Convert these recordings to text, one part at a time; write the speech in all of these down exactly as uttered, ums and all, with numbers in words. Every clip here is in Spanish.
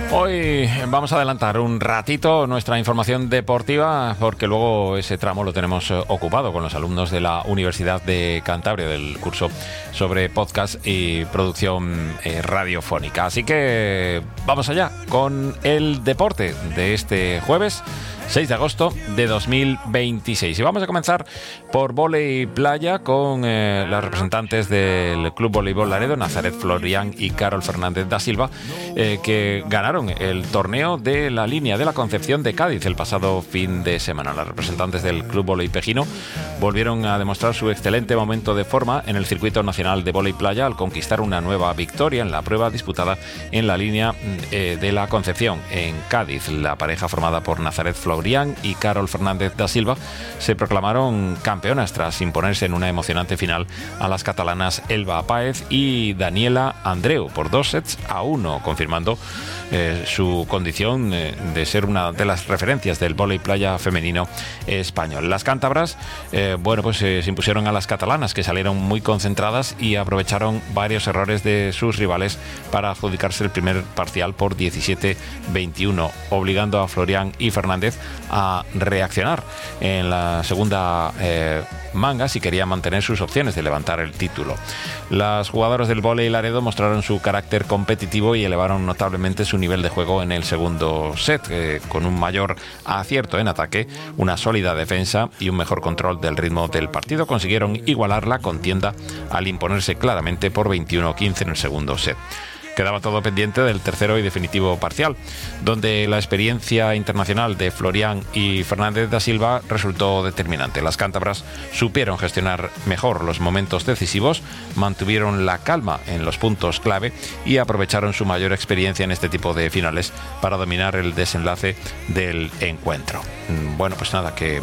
Hoy vamos a adelantar un ratito nuestra información deportiva porque luego ese tramo lo tenemos ocupado con los alumnos de la Universidad de Cantabria del curso sobre podcast y producción eh, radiofónica. Así que vamos allá con el deporte de este jueves seis de agosto de dos mil veintiséis. Y vamos a comenzar por vóley playa con eh, las representantes del Club Voleibol Laredo, Nazaret Florián y Carol Fernández da Silva, eh, que ganaron el torneo de la línea de la Concepción de Cádiz el pasado fin de semana. Las representantes del Club Vóley Pejino volvieron a demostrar su excelente momento de forma en el circuito nacional de vóley playa al conquistar una nueva victoria en la prueba disputada en la línea eh, de la Concepción en Cádiz. La pareja formada por Nazaret Florián y Carol Fernández da Silva se proclamaron campeonas tras imponerse en una emocionante final a las catalanas Elba Páez y Daniela Andreu por dos sets a uno, confirmando eh, su condición eh, de ser una de las referencias del vóley playa femenino español. Las cántabras, eh, bueno, pues eh, se impusieron a las catalanas, que salieron muy concentradas y aprovecharon varios errores de sus rivales para adjudicarse el primer parcial por diecisiete veintiuno, obligando a Florián y Fernández a reaccionar en la segunda eh, manga si querían mantener sus opciones de levantar el título. Las jugadoras del vóley Laredo mostraron su carácter competitivo y elevaron notablemente su nivel de juego en el segundo set, eh, con un mayor acierto en ataque, una sólida defensa y un mejor control del ritmo del partido. Consiguieron igualar la contienda al imponerse claramente por veintiuno quince en el segundo set. Quedaba todo pendiente del tercero y definitivo parcial, donde la experiencia internacional de Florián y Fernández da Silva resultó determinante. Las cántabras supieron gestionar mejor los momentos decisivos, mantuvieron la calma en los puntos clave y aprovecharon su mayor experiencia en este tipo de finales para dominar el desenlace del encuentro. Bueno, pues nada, que...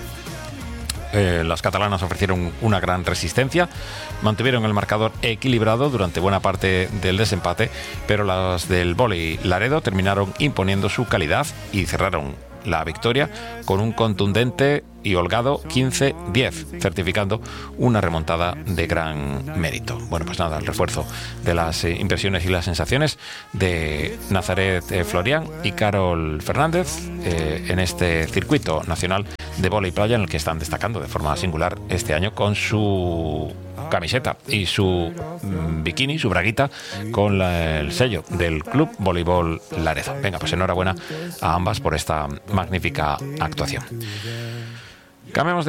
Eh, las catalanas ofrecieron una gran resistencia, mantuvieron el marcador equilibrado durante buena parte del desempate, pero las del vóley Laredo terminaron imponiendo su calidad y cerraron la victoria con un contundente y holgado quince diez, certificando una remontada de gran mérito. Bueno, pues nada, el refuerzo de las eh, impresiones y las sensaciones de Nazaret eh, Florián y Carol Fernández eh, en este circuito nacional de vóley playa en el que están destacando de forma singular este año con su camiseta y su mm, bikini, su braguita con la, el sello del Club Voleibol Laredo. Venga, pues enhorabuena a ambas por esta magnífica actuación. Cambiamos de